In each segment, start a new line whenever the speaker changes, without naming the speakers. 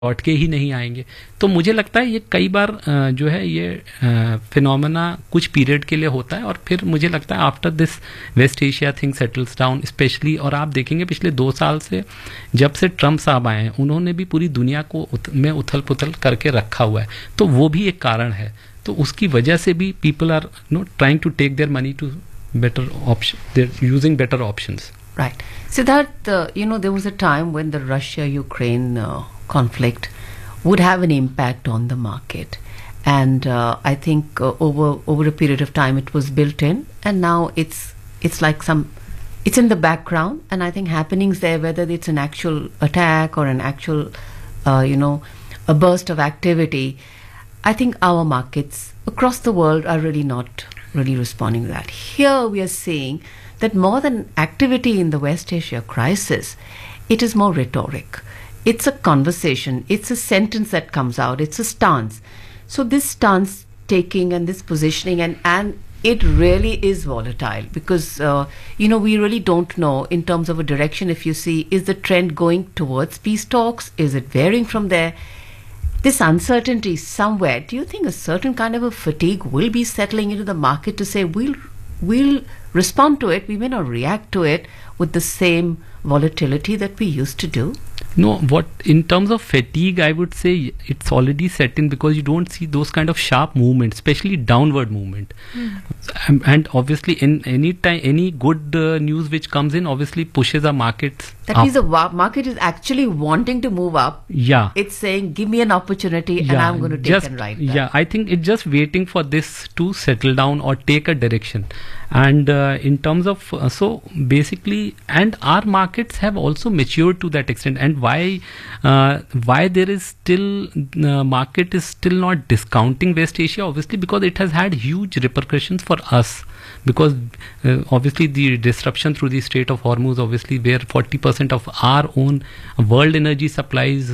लौट के ही नहीं आएंगे। तो मुझे लगता है ये कई बार जो है ये फिनोमेना कुछ पीरियड के लिए होता है, और फिर मुझे लगता है after this waste Asia thing settles down specially. और आप देखेंगे पिछले 2 साल से जब से ट्रम्प साहब आए हैं, उन्होंने भी पूरी दुनिया को में उथल पुथल करके रखा हुआ है, तो वो भी एक कारण है। तो उसकी वजह से भी people are trying to take their money to better option, they're using better options.
Right. Siddharth, there was a time when the Russia-Ukraine conflict would have an impact on the market. And I think over a period of time it was built in, and now it's like it's in the background, and I think happenings there, whether it's an actual attack or an actual, a burst of activity, I think our markets across the world are really not really responding to that. Here we are seeing that more than activity in the West Asia crisis, it is more rhetoric. It's a conversation. It's a sentence that comes out. It's a stance. So this stance taking and this positioning, and it really is volatile, because we really don't know in terms of a direction. If you see, is the trend going towards peace talks? Is it varying from there? This uncertainty somewhere, do you think a certain kind of a fatigue will be settling into the market to say we'll respond to it, we may not react to it with the same volatility that we used to do?
No, what in terms of fatigue, I would say it's already set in, because you don't see those kind of sharp movements, especially downward movement. And obviously in any time, any good news which comes in obviously pushes our markets
that
up.
means the market is actually wanting to move up.
Yeah,
it's saying give me an opportunity, and I'm going to take and ride that.
Yeah, I think it's just waiting for this to settle down or take a direction. And in terms of so basically, and our markets have also matured to that extent. And why there is still market is still not discounting West Asia, obviously because it has had huge repercussions for us, because obviously the disruption through the Strait of Hormuz, obviously where 40% of our own world energy supplies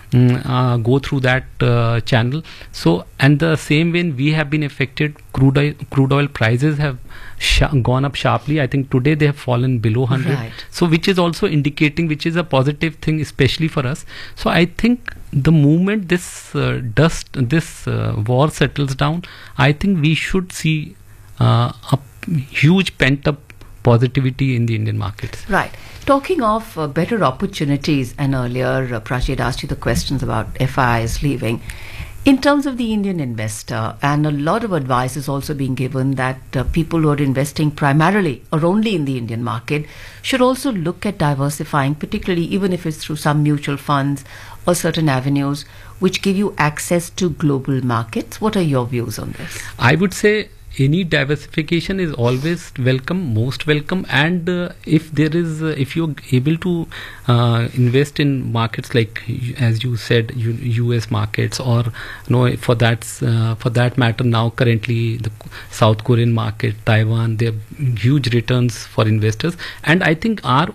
go through that channel. So, and the same way we have been affected. Crude oil prices have gone up sharply. I think today they have fallen below 100.
Right.
So which is also indicating, which is a positive thing, especially for us. So I think the moment this war settles down, I think we should see a huge pent up positivity in the Indian markets.
Right. Talking of better opportunities, and earlier Prachi had asked you the questions about FIs leaving. In terms of the Indian investor, and a lot of advice is also being given that people who are investing primarily or only in the Indian market should also look at diversifying, particularly even if it's through some mutual funds or certain avenues which give you access to global markets. What are your views on this?
I would say any diversification is always welcome, most welcome. And if you're able to invest in markets like, as you said, US markets, or for that matter now currently the South Korean market, Taiwan, they have huge returns for investors. And I think our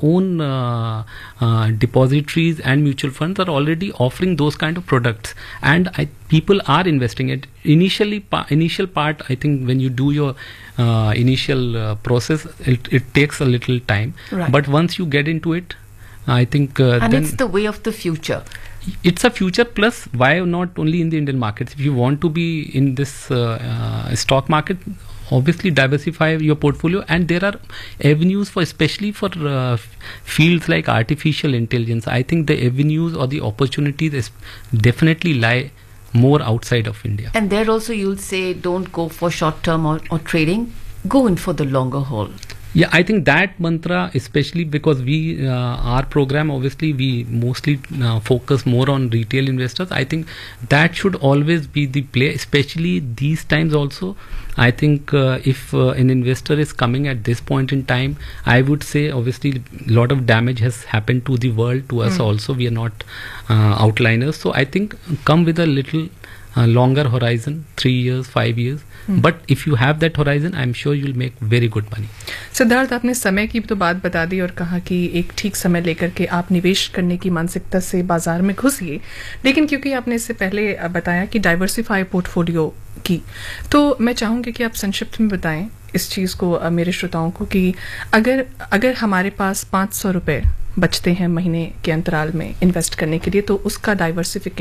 own depositories and mutual funds are already offering those kind of products, and people are investing it. Initial part, I think when you do your initial process, it takes a little time.
Right.
But once you get into it, I think
and
then
it's the way of the future.
It's a future. Plus, why not only in the Indian markets? If you want to be in this stock market, obviously diversify your portfolio, and there are avenues for, especially for fields like artificial intelligence. I think the avenues or the opportunities definitely lie more outside of India.
And there also you'll say don't go for short term or trading, go in for the longer haul.
Yeah, I think that mantra, especially because our program, obviously we mostly focus more on retail investors. I think that should always be the play, especially these times also. I think if an investor is coming at this point in time, I would say obviously a lot of damage has happened to the world, to us also. We are not outliners. So I think come with a little longer horizon, 3 years, 5 years. But if you have that horizon, I'm sure you'll make very good money.
Siddharth, आपने समय की तो बात बता दी और कहा कि एक ठीक समय लेकर के आप निवेश करने की मानसिकता से बाजार में घुसिए, लेकिन क्योंकि आपने इससे पहले बताया कि डाइवर्सिफाई पोर्टफोलियो की, तो मैं चाहूँगी कि आप संक्षिप्त में बताएं इस चीज़ को मेरे श्रोताओं को कि अगर हमारे पास 500 रुपये बचते हैं महीने के अंतराल में इन्वेस्ट करने के लिए, तो उसका डाइवर्सिफिकेशन